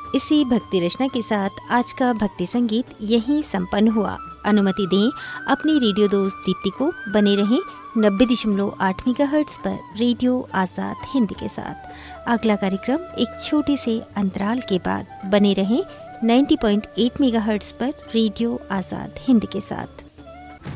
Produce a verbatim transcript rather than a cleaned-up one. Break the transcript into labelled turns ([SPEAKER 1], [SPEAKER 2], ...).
[SPEAKER 1] इसी भक्ति रचना के साथ आज का भक्ति संगीत यहीं संपन्न हुआ। अनुमति दें अपनी रेडियो दोस्त दीप्ति को बने रहें नब्बे दशमलव आठ मेगाहर्ट्ज पर रेडियो आज़ाद हिंद के साथ। अगला कार्यक्रम एक छोटे से अंतराल के बाद बने रहें नब्बे पॉइंट आठ मेगाहर्ट्ज पर रेडियो आज़ाद हिंद के साथ।